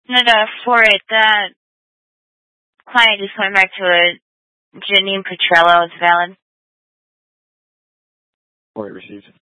No, for it, the client just went back to a Janine Petrello. It's valid. For it received.